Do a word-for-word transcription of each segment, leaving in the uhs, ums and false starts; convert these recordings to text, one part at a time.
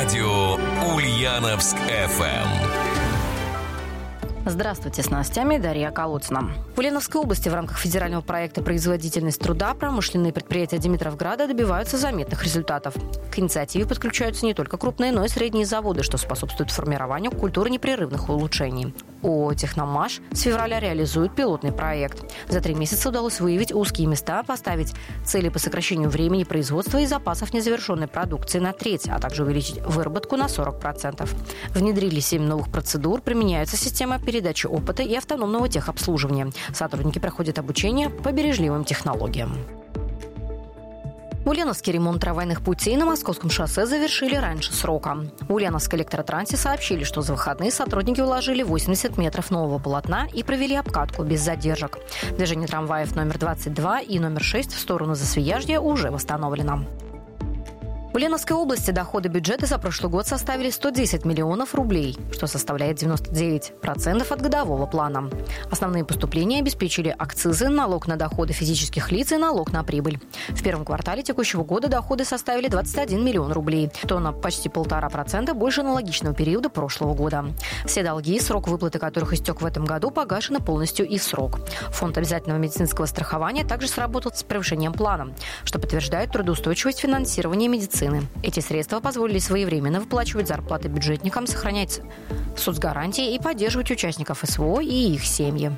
Радио Ульяновск эф эм. Здравствуйте, с новостями Дарья Колодцина. В Ульяновской области в рамках федерального проекта «Производительность труда» промышленные предприятия Димитровграда добиваются заметных результатов. К инициативе подключаются не только крупные, но и средние заводы, что способствует формированию культуры непрерывных улучшений. ООО «Техномаш» с февраля реализует пилотный проект. За три месяца удалось выявить узкие места, поставить цели по сокращению времени производства и запасов незавершенной продукции на треть, а также увеличить выработку на сорок процентов. Внедрили семь новых процедур, применяется система передачи опыта и автономного техобслуживания. Сотрудники проходят обучение по бережливым технологиям. Ульяновский ремонт трамвайных путей на Московском шоссе завершили раньше срока. В Ульяновской электротрансе сообщили, что за выходные сотрудники уложили восемьдесят метров нового полотна и провели обкатку без задержек. Движение трамваев номер двадцать два и номер шесть в сторону Засвияжья уже восстановлено. В Ульяновской области доходы бюджета за прошлый год составили сто десять миллионов рублей, что составляет девяносто девять процентов от годового плана. Основные поступления обеспечили акцизы, налог на доходы физических лиц и налог на прибыль. В первом квартале текущего года доходы составили двадцать один миллион рублей, что на почти полтора процента больше аналогичного периода прошлого года. Все долги, срок выплаты которых истек в этом году, погашены полностью и в срок. Фонд обязательного медицинского страхования также сработал с превышением плана, что подтверждает трудоустойчивость финансирования медицины. Эти средства позволили своевременно выплачивать зарплаты бюджетникам, сохранять соцгарантии и поддерживать участников СВО и их семьи.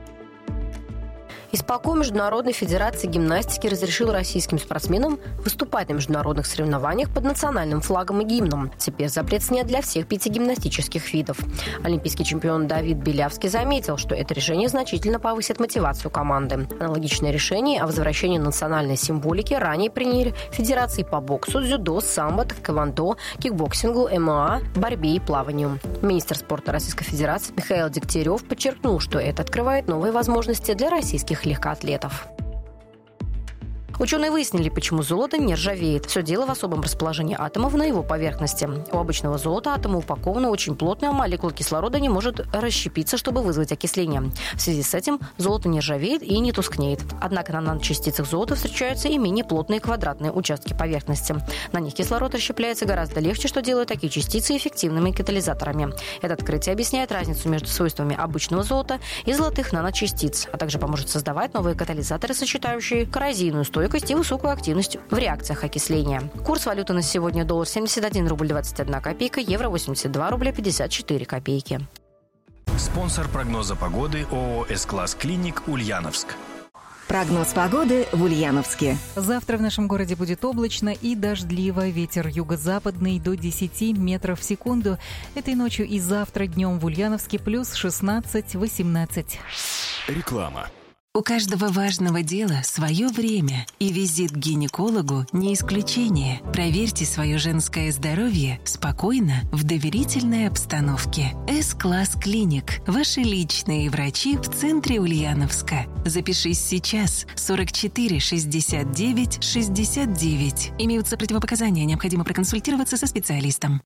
Исполком Международной федерации гимнастики разрешил российским спортсменам выступать на международных соревнованиях под национальным флагом и гимном. Теперь запрет снят для всех пяти гимнастических видов. Олимпийский чемпион Давид Белявский заметил, что это решение значительно повысит мотивацию команды. Аналогичное решение о возвращении национальной символики ранее приняли федерации по боксу, дзюдо, самбо, тэквондо, кикбоксингу, эм эм а, борьбе и плаванию. Министр спорта Российской Федерации Михаил Дегтярев подчеркнул, что это открывает новые возможности для российских легкоатлетов. Ученые выяснили, почему золото не ржавеет. Все дело в особом расположении атомов на его поверхности. У обычного золота атомы упакованы очень плотно, а молекула кислорода не может расщепиться, чтобы вызвать окисление. В связи с этим золото не ржавеет и не тускнеет. Однако на наночастицах золота встречаются и менее плотные квадратные участки поверхности. На них кислород расщепляется гораздо легче, что делает такие частицы эффективными катализаторами. Это открытие объясняет разницу между свойствами обычного золота и золотых наночастиц, а также поможет создавать новые катализаторы, сочетающие коррозийную стойкость и высокую активность в реакциях окисления. Курс валюты на сегодня: доллар семьдесят один рубль двадцать одна копейка, евро восемьдесят два рубля пятьдесят четыре копейки. Спонсор прогноза погоды ООО «С-класс Клиник» Ульяновск. Прогноз погоды в Ульяновске. Завтра в нашем городе будет облачно и дождливо. Ветер юго-западный до десяти метров в секунду. Этой ночью и завтра днем в Ульяновске плюс шестнадцать-восемнадцать. Реклама. У каждого важного дела свое время, и визит к гинекологу не исключение. Проверьте свое женское здоровье спокойно, в доверительной обстановке. С-класс Клиник. Ваши личные врачи в центре Ульяновска. Запишись сейчас. сорок четыре шестьдесят девять шестьдесят девять. Имеются противопоказания, необходимо проконсультироваться со специалистом.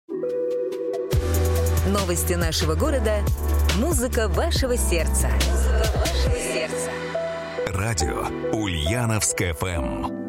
Новости нашего города. Музыка вашего сердца. Музыка вашего сердца. Радио Ульяновск эф эм.